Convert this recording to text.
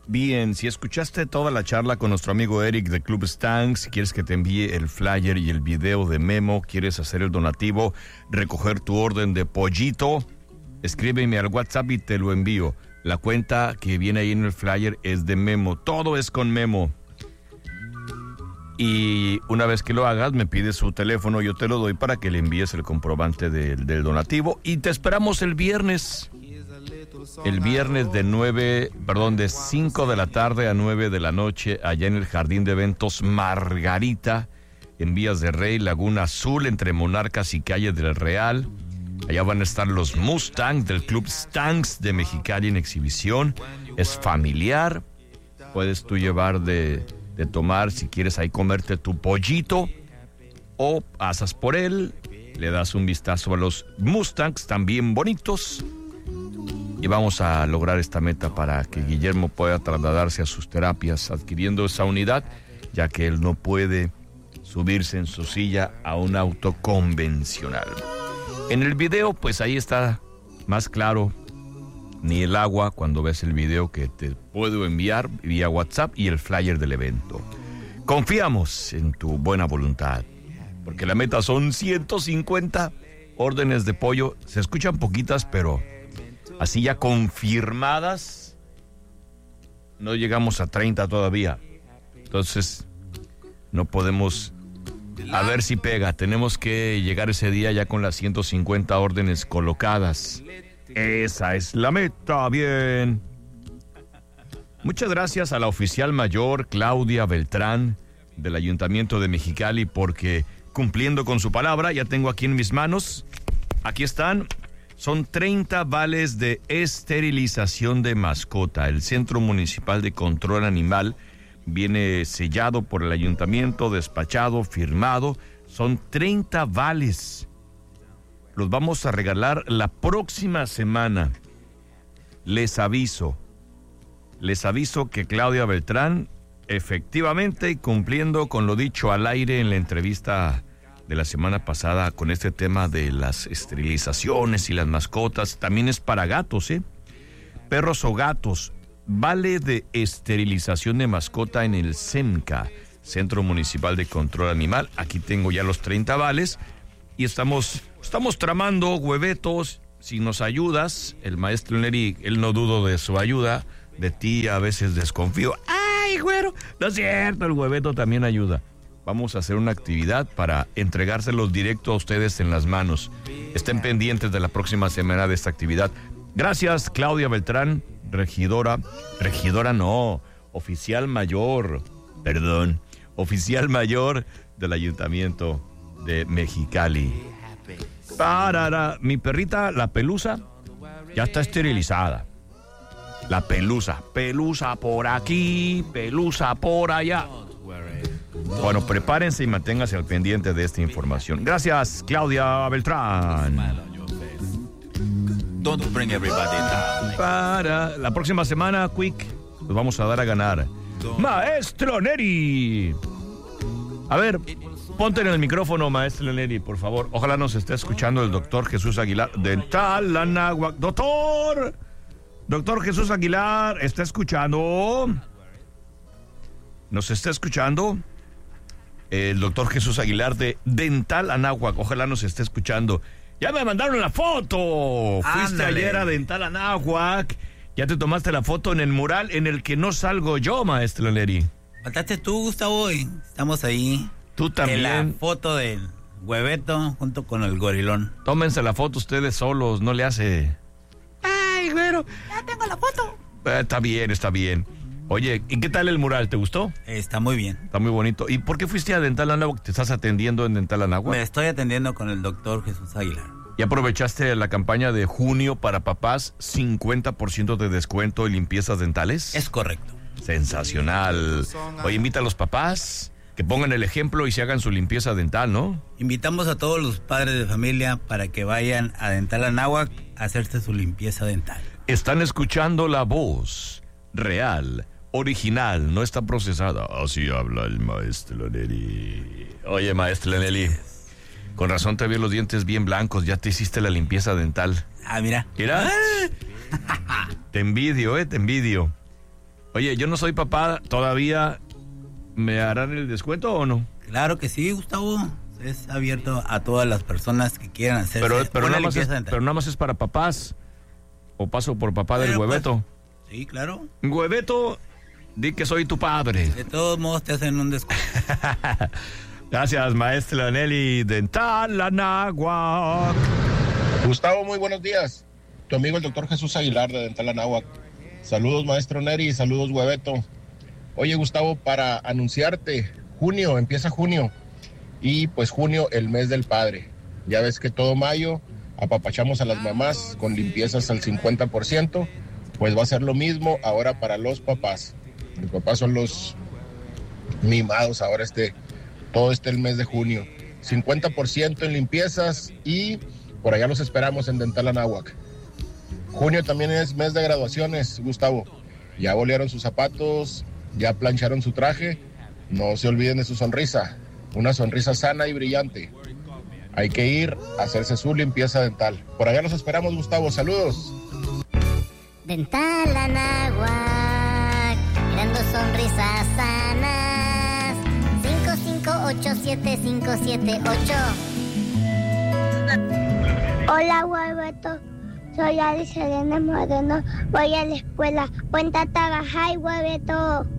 Bien, si escuchaste toda la charla con nuestro amigo Eric de Club Stanks, si quieres que te envíe el flyer y el video de Memo, quieres hacer el donativo, recoger tu orden de pollito, escríbeme al WhatsApp y te lo envío. La cuenta que viene ahí en el flyer es de Memo, todo es con Memo. Y una vez que lo hagas, me pides su teléfono, yo te lo doy para que le envíes el comprobante del donativo. Y te esperamos el viernes. El viernes de 5 de la tarde a 9 de la noche, allá en el Jardín de Eventos Margarita, en Vías de Rey, Laguna Azul, entre Monarcas y Calle del Real. Allá van a estar los Mustangs del Club Stanks de Mexicali en exhibición. Es familiar. Puedes tú llevar de tomar, si quieres ahí comerte tu pollito, o pasas por él, le das un vistazo a los Mustangs, también bonitos, y vamos a lograr esta meta para que Guillermo pueda trasladarse a sus terapias adquiriendo esa unidad, ya que él no puede subirse en su silla a un auto convencional. En el video, pues ahí está más claro, ni el agua cuando ves el video que te puedo enviar vía WhatsApp y el flyer del evento. Confiamos en tu buena voluntad, porque la meta son 150 órdenes de pollo. Se escuchan poquitas, pero así ya confirmadas, no llegamos a 30 todavía. Entonces, no podemos, a ver si pega. Tenemos que llegar ese día ya con las 150 órdenes colocadas. Esa es la meta, bien. Muchas gracias a la oficial mayor Claudia Beltrán del Ayuntamiento de Mexicali, porque cumpliendo con su palabra, ya tengo aquí en mis manos, aquí están, son 30 vales de esterilización de mascota. El Centro Municipal de Control Animal viene sellado por el Ayuntamiento, despachado, firmado, son 30 vales. Los vamos a regalar la próxima semana. Les aviso que Claudia Beltrán, efectivamente, y cumpliendo con lo dicho al aire en la entrevista de la semana pasada con este tema de las esterilizaciones y las mascotas, también es para gatos, perros o gatos, vale de esterilización de mascota en el CEMCA, Centro Municipal de Control Animal. Aquí tengo ya los 30 vales y estamos tramando, huevetos. Si nos ayudas, el maestro Neri, él no dudo de su ayuda, de ti a veces desconfío. ¡Ay, güero! No es cierto, el hueveto también ayuda. Vamos a hacer una actividad para entregárselos directo a ustedes en las manos. Estén pendientes de la próxima semana de esta actividad. Gracias, Claudia Beltrán, oficial mayor del Ayuntamiento de Mexicali. Mi perrita, la Pelusa, ya está esterilizada. La Pelusa por aquí, Pelusa por allá. Bueno, prepárense y manténganse al pendiente de esta información. Gracias, Claudia Beltrán. Don't bring everybody down. Para la próxima semana, Quick, nos vamos a dar a ganar. Maestro Neri. A ver, ponte en el micrófono, maestro Neri, por favor. Ojalá nos esté escuchando el doctor Jesús Aguilar, Dental Anáhuac. Doctor Jesús Aguilar, ¿está escuchando? ¿Nos está escuchando? El doctor Jesús Aguilar de Dental Anáhuac. Ojalá nos esté escuchando. ¡Ya me mandaron la foto! Fuiste ayer a Dental Anáhuac. Ya te tomaste la foto en el mural en el que no salgo yo, maestro Neri. Faltaste tú, Gustavo, y estamos ahí. Tú también. En la foto del hueveto junto con el gorilón. Tómense la foto ustedes solos, no le hace. ¡Ay, güero! Ya tengo la foto. Está bien. Oye, ¿y qué tal el mural? ¿Te gustó? Está muy bien. Está muy bonito. ¿Y por qué fuiste a Dental Anáhuac? ¿Te estás atendiendo en Dental Anáhuac? Me estoy atendiendo con el doctor Jesús Aguilar. ¿Y aprovechaste la campaña de junio para papás, 50% de descuento y limpiezas dentales? Es correcto. Sensacional. Oye, invita a los papás que pongan el ejemplo y se hagan su limpieza dental, ¿no? Invitamos a todos los padres de familia para que vayan a Dental Anáhuac a hacerse su limpieza dental. Están escuchando la voz real, original, no está procesada. Así habla el maestro Neri. Oye, maestro Neri, con razón te veo los dientes bien blancos. Ya te hiciste la limpieza dental. Ah, mira. Mira. Te envidio, te envidio. Oye, yo no soy papá todavía. ¿Me harán el descuento o no? Claro que sí, Gustavo. Es abierto a todas las personas que quieran hacer pero nada más es para papás. ¿O paso por papá del Hueveto? Pues, sí, claro. Hueveto, di que soy tu padre. De todos modos te hacen un descuento. Gracias, maestra Nelly Dental Anáhuac. Gustavo, muy buenos días. Tu amigo el doctor Jesús Aguilar de Dental Anáhuac. Saludos, maestro Neri, saludos, Hueveto. Oye, Gustavo, para anunciarte, empieza junio. Y pues junio, el mes del padre. Ya ves que todo mayo apapachamos a las mamás con limpiezas al 50%. Pues va a ser lo mismo ahora para los papás. Los papás son los mimados ahora todo el mes de junio. 50% en limpiezas y por allá los esperamos en Dental Anáhuac. Junio también es mes de graduaciones, Gustavo. Ya bolearon sus zapatos, ya plancharon su traje. No se olviden de su sonrisa. Una sonrisa sana y brillante. Hay que ir a hacerse su limpieza dental. Por allá los esperamos, Gustavo. Saludos. Dental Anáhuac, mirando sonrisas sanas. 5587578. Hola, Hueveto. Soy Alice Elena Moreno. Voy a la escuela. Cuenta trabajar, Hueveto.